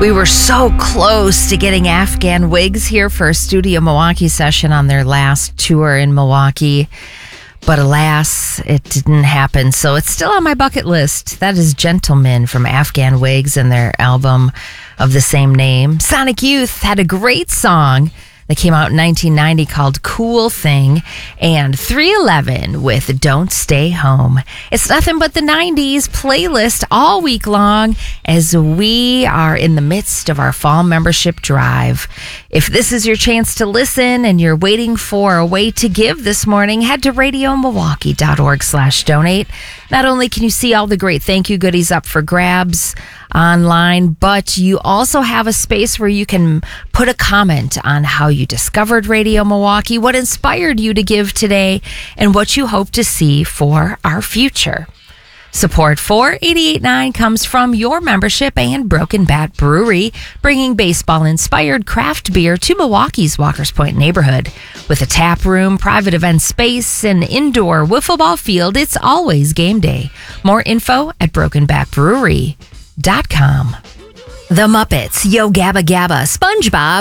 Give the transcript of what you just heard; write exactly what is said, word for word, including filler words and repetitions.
We were so close to getting Afghan Wigs here for a Studio Milwaukee session on their last tour in Milwaukee. But alas, it didn't happen. So it's still on my bucket list. That is Gentlemen from Afghan Wigs and their album of the same name. Sonic Youth had a great song that came out in nineteen ninety called Cool Thing, and three eleven with Don't Stay Home. It's nothing but the nineties playlist all week long as we are in the midst of our fall membership drive. If this is your chance to listen and you're waiting for a way to give this morning, head to radiomilwaukee.org slash donate. Not only can you see all the great thank you goodies up for grabs online, but you also have a space where you can put a comment on how you discovered Radio Milwaukee, what inspired you to give today, and what you hope to see for our future. Support for eighty-eight point nine comes from your membership and Broken Bat Brewery, bringing baseball-inspired craft beer to Milwaukee's Walker's Point neighborhood. With a tap room, private event space, and indoor wiffle ball field, it's always game day. More info at broken bat brewery dot com. The Muppets, Yo Gabba Gabba, SpongeBob,